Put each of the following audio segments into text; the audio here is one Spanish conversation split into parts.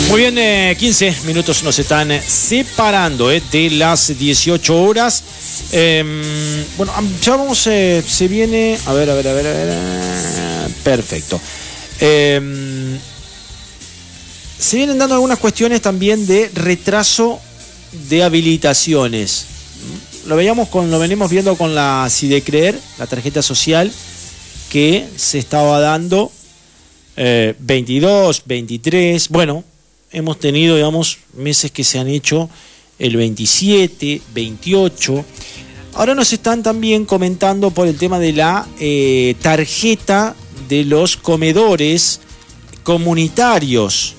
Muy bien, 15 minutos nos están separando de las 18 horas. Bueno, ya vamos, se viene... A ver. Perfecto. Se vienen dando algunas cuestiones también de retraso de habilitaciones. Lo venimos viendo con la Sidecreer, la tarjeta social, que se estaba dando 22, 23, bueno... Hemos tenido, digamos, meses que se han hecho el 27, 28. Ahora nos están también comentando por el tema de la tarjeta de los comedores comunitarios.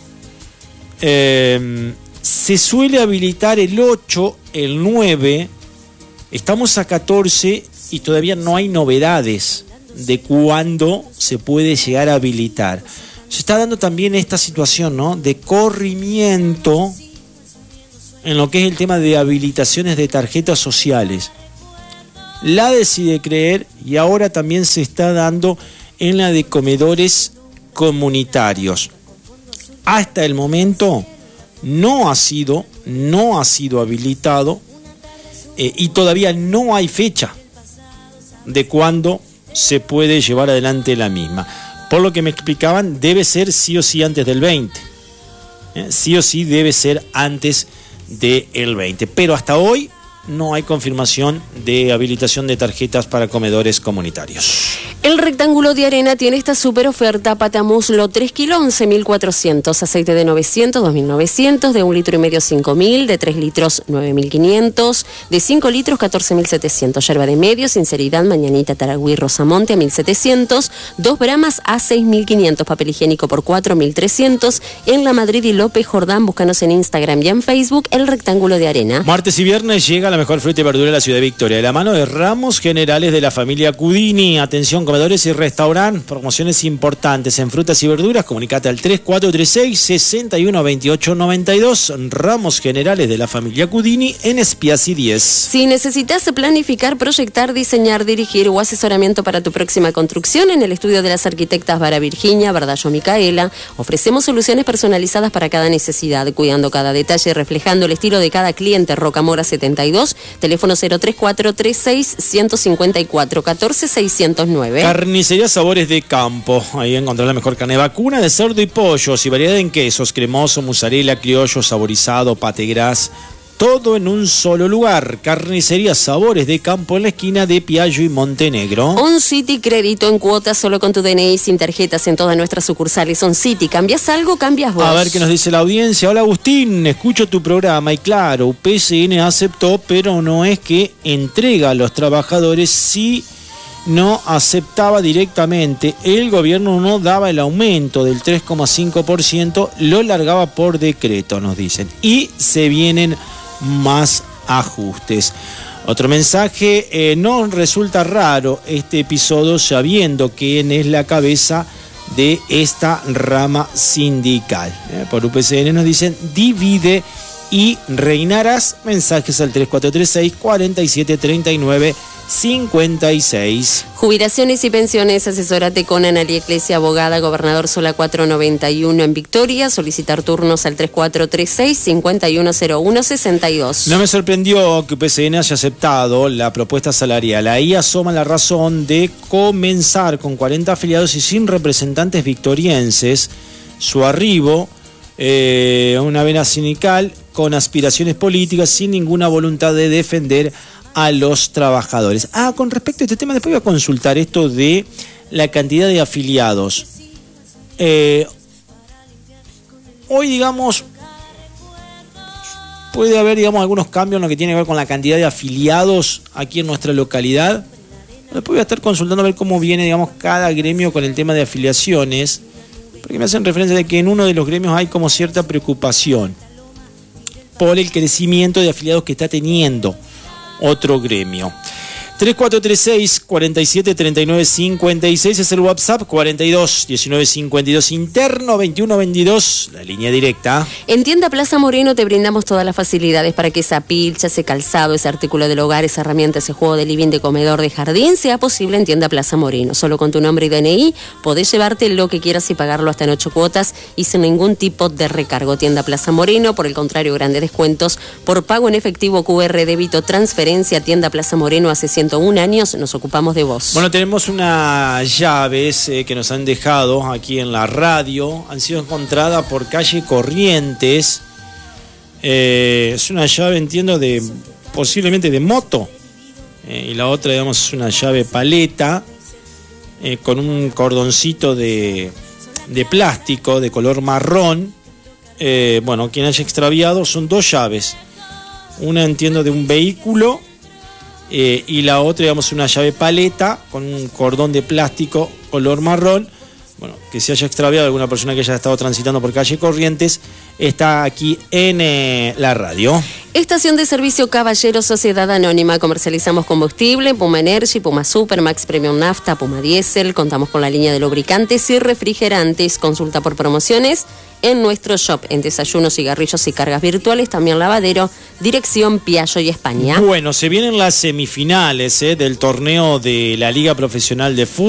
Se suele habilitar el 8, el 9. Estamos a 14 y todavía no hay novedades de cuándo se puede llegar a habilitar. Se está dando también esta situación, ¿no?, de corrimiento en lo que es el tema de habilitaciones de tarjetas sociales. La de Sidecreer y ahora también se está dando en la de comedores comunitarios. Hasta el momento no ha sido habilitado y todavía no hay fecha de cuándo se puede llevar adelante la misma. Por lo que me explicaban, debe ser sí o sí antes del 20. Sí o sí debe ser antes del 20. Pero hasta hoy no hay confirmación de habilitación de tarjetas para comedores comunitarios. El Rectángulo de Arena tiene esta super oferta: pata muslo 3 kilos 11.400, aceite de 900 2.900, de 1,5 litros 5.000, de 3 litros 9.500, de 5 litros 14.700, yerba de medio, sinceridad, mañanita, taragüí, rosamonte a 1.700, 2 bramas a 6.500, papel higiénico por 4.300, en La Madrid y López Jordán. Búscanos en Instagram y en Facebook, El Rectángulo de Arena. Martes y viernes llega la mejor fruta y verdura de la ciudad de Victoria, de la mano de Ramos Generales de la familia Cudini. Atención, comedores y restaurantes, promociones importantes en frutas y verduras. Comunicate al 3436-612892. Ramos Generales de la familia Cudini en Spiazzi 10. Si necesitas planificar, proyectar, diseñar, dirigir o asesoramiento para tu próxima construcción, en el estudio de las arquitectas Vara Virginia, Bardallo Micaela, ofrecemos soluciones personalizadas para cada necesidad, cuidando cada detalle y reflejando el estilo de cada cliente. Rocamora 72, teléfono 034-36-154-14-609. Carnicería Sabores de Campo. Ahí encontrarás la mejor carne vacuna de cerdo y pollos y variedad en quesos, cremoso, mozzarella, criollo, saborizado, pate gras. Todo en un solo lugar. Carnicería Sabores de Campo en la esquina de Piaggio y Montenegro. On City, crédito en cuotas solo con tu DNI, sin tarjetas, en todas nuestras sucursales. On City, ¿cambias algo? Cambias vos. A ver qué nos dice la audiencia. Hola Agustín, escucho tu programa y claro, UPCN aceptó, pero no es que entrega a los trabajadores, si no aceptaba directamente. El gobierno no daba el aumento del 3,5%, lo largaba por decreto, nos dicen. Y se vienen más ajustes. Otro mensaje: no resulta raro este episodio sabiendo quién es la cabeza de esta rama sindical. Por UPCN nos dicen: divide y reinarás. Mensajes al 3436-4739-56. Jubilaciones y pensiones, asesórate con Analía Iglesia, abogada, Gobernador Sola 491 en Victoria. Solicitar turnos al 3436-510162. No me sorprendió que UPCN haya aceptado la propuesta salarial. Ahí asoma la razón de comenzar con 40 afiliados y sin representantes victorienses su arribo, una vena sindical con aspiraciones políticas, sin ninguna voluntad de defender a los trabajadores. Con respecto a este tema, después voy a consultar esto de la cantidad de afiliados. Hoy, digamos, puede haber, digamos, algunos cambios en lo que tiene que ver con la cantidad de afiliados aquí en nuestra localidad. Después voy a estar consultando a ver cómo viene, digamos, cada gremio con el tema de afiliaciones, porque me hacen referencia de que en uno de los gremios hay como cierta preocupación por el crecimiento de afiliados que está teniendo otro gremio. 3436-4739-56 es el WhatsApp, 42-1952 interno, 21-22, la línea directa. En Tienda Plaza Moreno te brindamos todas las facilidades para que esa pilcha, ese calzado, ese artículo del hogar, esa herramienta, ese juego de living, de comedor, de jardín, sea posible en Tienda Plaza Moreno. Solo con tu nombre y DNI podés llevarte lo que quieras y pagarlo hasta en 8 cuotas y sin ningún tipo de recargo. Tienda Plaza Moreno, por el contrario, grandes descuentos por pago en efectivo, QR, débito, transferencia. Tienda Plaza Moreno, hace 101 años nos ocupamos de vos. Bueno, tenemos unas llaves que nos han dejado aquí en la radio. Han sido encontradas por calle Corrientes. Es una llave, entiendo, posiblemente de moto. Y la otra, digamos, es una llave paleta con un cordoncito de plástico de color marrón. Bueno, quien haya extraviado, son 2 llaves. Una, entiendo, de un vehículo. Y la otra, digamos, una llave paleta con un cordón de plástico color marrón. Bueno, que se haya extraviado alguna persona que haya estado transitando por calle Corrientes, está aquí en la radio. Estación de servicio Caballero, Sociedad Anónima. Comercializamos combustible, Puma Energy, Puma Super, Max Premium Nafta, Puma Diesel. Contamos con la línea de lubricantes y refrigerantes. Consulta por promociones en nuestro shop, en desayunos, cigarrillos y cargas virtuales. También lavadero, dirección Piaggio y España. Bueno, se vienen las semifinales del torneo de la Liga Profesional de Fútbol.